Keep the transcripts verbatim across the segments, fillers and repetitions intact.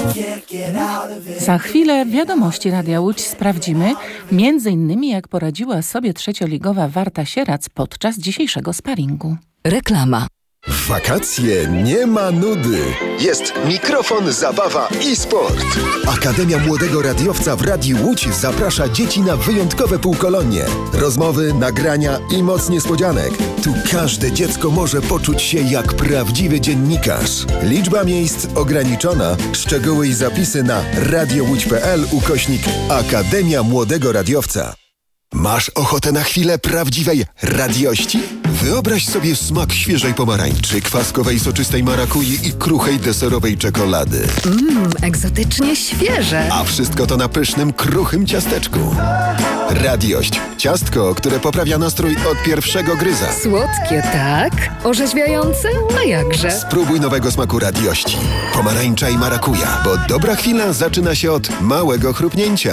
Za chwilę wiadomości Radia Łódź sprawdzimy, między innymi jak poradziła sobie trzecioligowa Warta Sierac podczas dzisiejszego sparingu. Reklama. W wakacje nie ma nudy. Jest mikrofon, zabawa i sport. Akademia Młodego Radiowca w Radiu Łódź zaprasza dzieci na wyjątkowe półkolonie. Rozmowy, nagrania i moc niespodzianek. Tu każde dziecko może poczuć się jak prawdziwy dziennikarz. Liczba miejsc ograniczona. Szczegóły i zapisy na radiołódź.pl ukośnik Akademia Młodego Radiowca. Masz ochotę na chwilę prawdziwej radiości? Wyobraź sobie smak świeżej pomarańczy, kwaskowej soczystej marakui i kruchej deserowej czekolady. Mmm, egzotycznie świeże. A wszystko to na pysznym, kruchym ciasteczku. Radiość. Ciastko, które poprawia nastrój od pierwszego gryza. Słodkie, tak? Orzeźwiające? A jakże? Spróbuj nowego smaku radiości. Pomarańcza i marakuja, bo dobra chwila zaczyna się od małego chrupnięcia.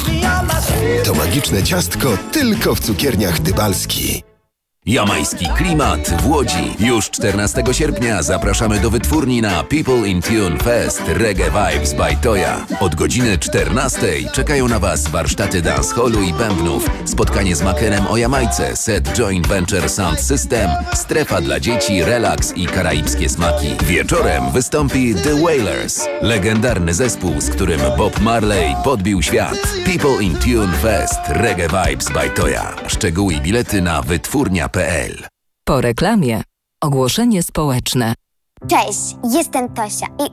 To magiczne ciastko tylko w cukierniach Dybalski. Jamajski klimat w Łodzi. Już czternastego sierpnia zapraszamy do wytwórni na People in Tune Fest Reggae Vibes by Toya. Od godziny czternastej czekają na Was warsztaty dancehallu i bębnów, spotkanie z makerem o Jamajce, set Joint Venture Sound System, strefa dla dzieci, relaks i karaibskie smaki. Wieczorem wystąpi The Wailers, legendarny zespół, z którym Bob Marley podbił świat. People in Tune Fest Reggae Vibes by Toya. Szczegóły i bilety na wytwórnia kropka p l. Po reklamie ogłoszenie społeczne. Cześć, jestem Tosia i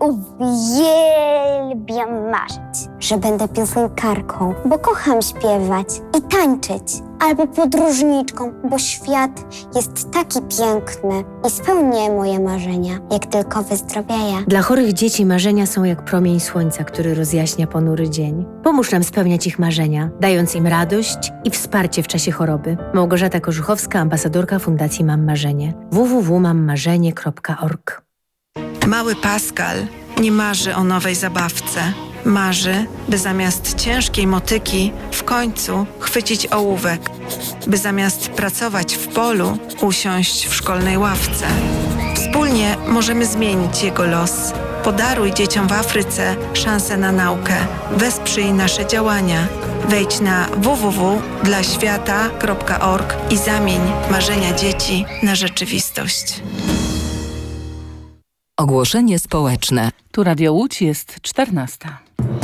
uwielbiam marzyć, że będę piosenkarką, bo kocham śpiewać i tańczyć, albo podróżniczką, bo świat jest taki piękny i spełnię moje marzenia, jak tylko wyzdrowieję. Dla chorych dzieci marzenia są jak promień słońca, który rozjaśnia ponury dzień. Pomóż nam spełniać ich marzenia, dając im radość i wsparcie w czasie choroby. Małgorzata Korzuchowska, ambasadorka Fundacji Mam Marzenie. w w w kropka mam marzenie kropka org. Mały Pascal nie marzy o nowej zabawce. Marzy, by zamiast ciężkiej motyki w końcu chwycić ołówek, by zamiast pracować w polu usiąść w szkolnej ławce. Wspólnie możemy zmienić jego los. Podaruj dzieciom w Afryce szansę na naukę. Wesprzyj nasze działania. Wejdź na w w w kropka dla świata kropka org i zamień marzenia dzieci na rzeczywistość. Ogłoszenie społeczne. Tu Radio Łódź, jest czternasta.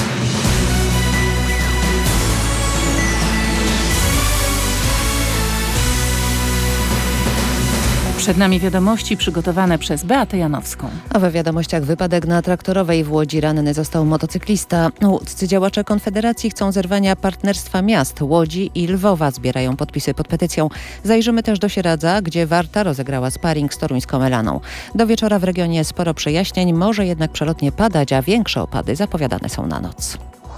Przed nami wiadomości przygotowane przez Beatę Janowską. A we wiadomościach wypadek na Traktorowej w Łodzi. Ranny został motocyklista. Łódzcy działacze Konfederacji chcą zerwania partnerstwa miast Łodzi i Lwowa. Zbierają podpisy pod petycją. Zajrzymy też do Sieradza, gdzie Warta rozegrała sparring z toruńską Elaną. Do wieczora w regionie sporo przejaśnień, może jednak przelotnie padać, a większe opady zapowiadane są na noc.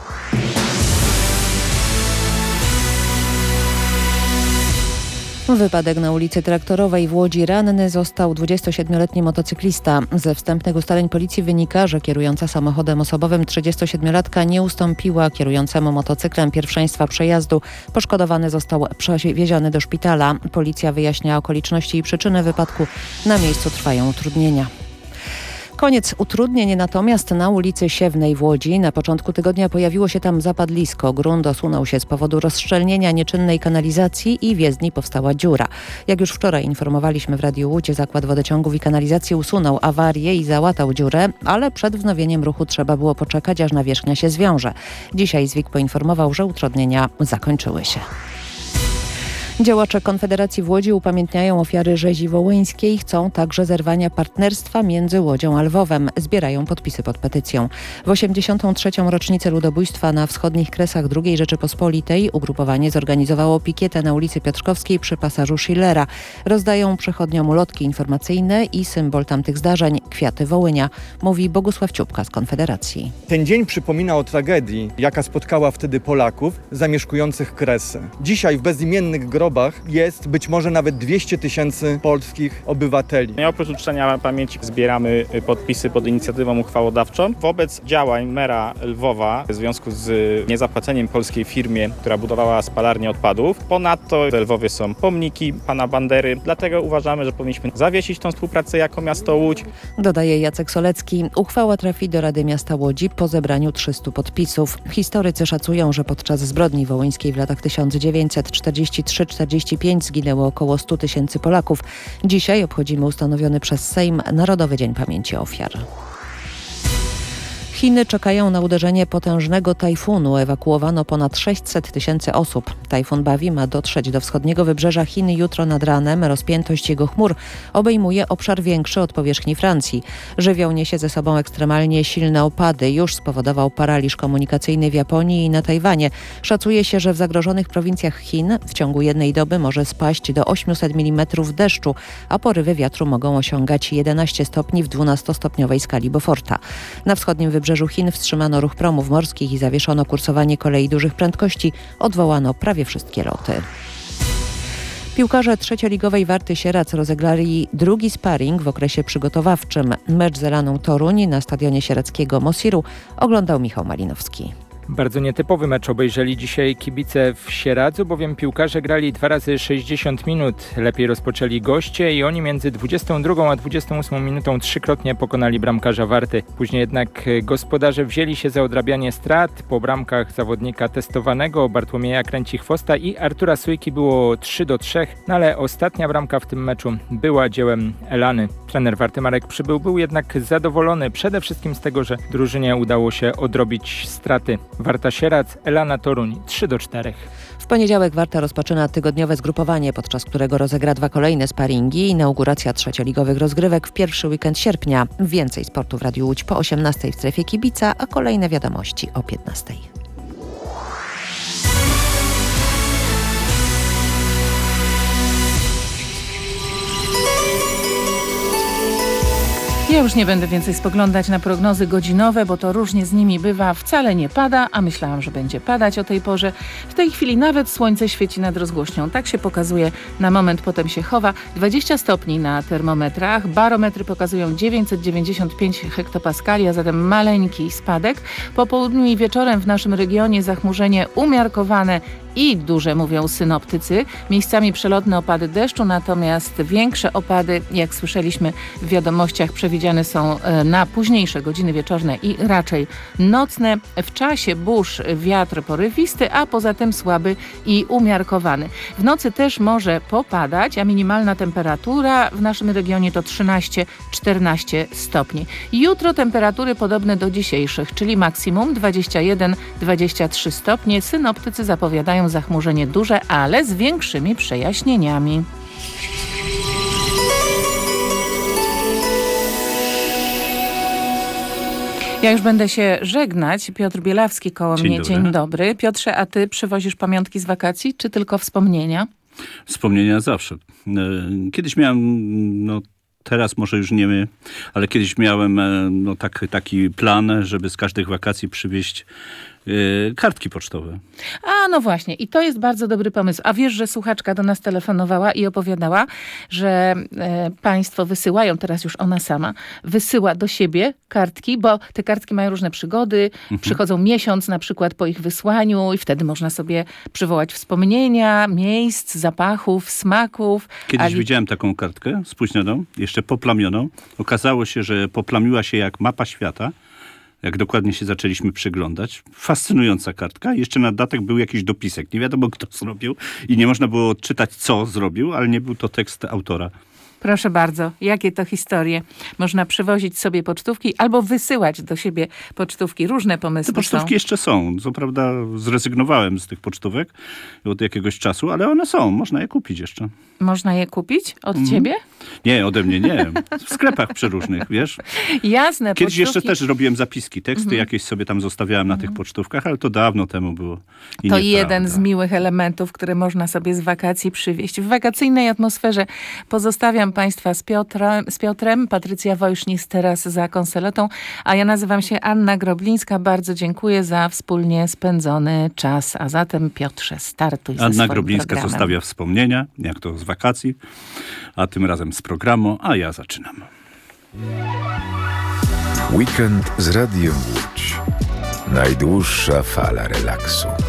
Wypadek na ulicy Traktorowej w Łodzi. Ranny został dwudziestosiedmioletni motocyklista. Ze wstępnych ustaleń policji wynika, że kierująca samochodem osobowym trzydziestosiedmiolatka nie ustąpiła kierującemu motocyklem pierwszeństwa przejazdu. Poszkodowany został przewieziony do szpitala. Policja wyjaśnia okoliczności i przyczyny wypadku. Na miejscu trwają utrudnienia. Koniec utrudnień natomiast na ulicy Siewnej w Łodzi. Na początku tygodnia pojawiło się tam zapadlisko. Grunt osunął się z powodu rozszczelnienia nieczynnej kanalizacji i w jezdni powstała dziura. Jak już wczoraj informowaliśmy w Radiu Łódź, Zakład Wodociągów i Kanalizacji usunął awarię i załatał dziurę, ale przed wznowieniem ruchu trzeba było poczekać, aż nawierzchnia się zwiąże. Dzisiaj ZWIK poinformował, że utrudnienia zakończyły się. Działacze Konfederacji w Łodzi upamiętniają ofiary rzezi wołyńskiej. Chcą także zerwania partnerstwa między Łodzią a Lwowem. Zbierają podpisy pod petycją. W osiemdziesiątą trzecią rocznicę ludobójstwa na wschodnich Kresach drugiej Rzeczypospolitej ugrupowanie zorganizowało pikietę na ulicy Piotrkowskiej przy pasażu Schillera. Rozdają przechodniom ulotki informacyjne i symbol tamtych zdarzeń – kwiaty Wołynia, mówi Bogusław Ciupka z Konfederacji. Ten dzień przypomina o tragedii, jaka spotkała wtedy Polaków zamieszkujących Kresy. Dzisiaj w bezimiennych grobach grobach jest być może nawet dwieście tysięcy polskich obywateli. I oprócz uczczenia pamięci zbieramy podpisy pod inicjatywą uchwałodawczą wobec działań mera Lwowa w związku z niezapłaceniem polskiej firmie, która budowała spalarnię odpadów. Ponadto w Lwowie są pomniki pana Bandery, dlatego uważamy, że powinniśmy zawiesić tą współpracę jako miasto Łódź. Dodaje Jacek Solecki. Uchwała trafi do Rady Miasta Łodzi po zebraniu trzystu podpisów. Historycy szacują, że podczas zbrodni wołyńskiej w latach tysiąc dziewięćset czterdziesty trzeci czterdziesty piąty zginęło około stu tysięcy Polaków. Dzisiaj obchodzimy ustanowiony przez Sejm Narodowy Dzień Pamięci Ofiar. Chiny czekają na uderzenie potężnego tajfunu. Ewakuowano ponad sześćset tysięcy osób. Tajfun Bawi ma dotrzeć do wschodniego wybrzeża Chin jutro nad ranem. Rozpiętość jego chmur obejmuje obszar większy od powierzchni Francji. Żywioł niesie ze sobą ekstremalnie silne opady. Już spowodował paraliż komunikacyjny w Japonii i na Tajwanie. Szacuje się, że w zagrożonych prowincjach Chin w ciągu jednej doby może spaść do osiemset milimetrów deszczu, a porywy wiatru mogą osiągać jedenaście stopni w dwunastostopniowej skali Beauforta. Na wschodnim wybrzeżu Chin wstrzymano ruch promów morskich i zawieszono kursowanie kolei dużych prędkości. Odwołano prawie wszystkie loty. Piłkarze trzecioligowej Warty Sierac rozegrali drugi sparring w okresie przygotowawczym. Mecz z Elaną Toruń na stadionie sieradzkiego Mosiru oglądał Michał Malinowski. Bardzo nietypowy mecz obejrzeli dzisiaj kibice w Sieradzu, bowiem piłkarze grali dwa razy sześćdziesiąt minut. Lepiej rozpoczęli goście i oni między dwudziestą drugą a dwudziestą ósmą minutą trzykrotnie pokonali bramkarza Warty. Później jednak gospodarze wzięli się za odrabianie strat. Po bramkach zawodnika testowanego Bartłomieja Kręcichwosta i Artura Sujki było trzy do trzech, no ale ostatnia bramka w tym meczu była dziełem Elany. Trener Warty Marek Przybył był jednak zadowolony przede wszystkim z tego, że drużynie udało się odrobić straty. Warta Sierac, Elana Toruń trzy do czterech. W poniedziałek Warta rozpoczyna tygodniowe zgrupowanie, podczas którego rozegra dwa kolejne sparingi. Inauguracja trzecioligowych rozgrywek w pierwszy weekend sierpnia. Więcej sportu w Radiu Łódź po osiemnastej w Strefie Kibica, a kolejne wiadomości o piętnastej. Ja już nie będę więcej spoglądać na prognozy godzinowe, bo to różnie z nimi bywa. Wcale nie pada, a myślałam, że będzie padać o tej porze. W tej chwili nawet słońce świeci nad rozgłośnią. Tak się pokazuje na moment, potem się chowa. dwadzieścia stopni na termometrach. Barometry pokazują dziewięćset dziewięćdziesiąt pięć hektopaskali, a zatem maleńki spadek. Po południu i wieczorem w naszym regionie zachmurzenie umiarkowane i duże, mówią synoptycy. Miejscami przelotne opady deszczu, natomiast większe opady, jak słyszeliśmy w wiadomościach, przewidziane są na późniejsze godziny wieczorne i raczej nocne. W czasie burz wiatr porywisty, a poza tym słaby i umiarkowany. W nocy też może popadać, a minimalna temperatura w naszym regionie to trzynaście czternaście stopni. Jutro temperatury podobne do dzisiejszych, czyli maksimum dwadzieścia jeden dwadzieścia trzy stopnie. Synoptycy zapowiadają zachmurzenie duże, ale z większymi przejaśnieniami. Ja już będę się żegnać. Piotr Bielawski koło Dzień mnie. dobry. Dzień dobry. Piotrze, a ty przywozisz pamiątki z wakacji, czy tylko wspomnienia? Wspomnienia zawsze. Kiedyś miałem, no teraz może już nie, ale kiedyś miałem no, tak, taki plan, żeby z każdych wakacji przywieźć yy, kartki pocztowe. A, no właśnie. I to jest bardzo dobry pomysł. A wiesz, że słuchaczka do nas telefonowała i opowiadała, że e, państwo wysyłają, teraz już ona sama, wysyła do siebie kartki, bo te kartki mają różne przygody. Mhm. Przychodzą miesiąc na przykład po ich wysłaniu i wtedy można sobie przywołać wspomnienia, miejsc, zapachów, smaków. Kiedyś A... widziałem taką kartkę spóźnioną, jeszcze poplamioną. Okazało się, że poplamiła się jak mapa świata. Jak dokładnie się zaczęliśmy przyglądać. Fascynująca kartka. Jeszcze na dodatek był jakiś dopisek. Nie wiadomo, kto zrobił i nie można było odczytać, co zrobił, ale nie był to tekst autora. Proszę bardzo, jakie to historie. Można przywozić sobie pocztówki albo wysyłać do siebie pocztówki. Różne pomysły Te pocztówki są. jeszcze są. Co prawda zrezygnowałem z tych pocztówek od jakiegoś czasu, ale one są. Można je kupić jeszcze. Można je kupić od Mhm. ciebie? Nie, ode mnie nie. W sklepach przeróżnych, wiesz. Jasne. Kiedyś pocztówki. jeszcze też robiłem zapiski, teksty Mhm. jakieś sobie tam zostawiałem na tych pocztówkach, ale to dawno temu było. I To nieprawda. jeden z miłych elementów, które można sobie z wakacji przywieźć. W wakacyjnej atmosferze pozostawiam Zostawiam Państwa z Piotrem, z Piotrem. Patrycja Wojsznis teraz za konsoletą, a ja nazywam się Anna Groblińska. Bardzo dziękuję za wspólnie spędzony czas. A zatem, Piotrze, startuj ze Anna swoim Groblińska programem. zostawia wspomnienia, jak to z wakacji, a tym razem z programu, a ja zaczynam. Weekend z Radiem Łódź. Najdłuższa fala relaksu.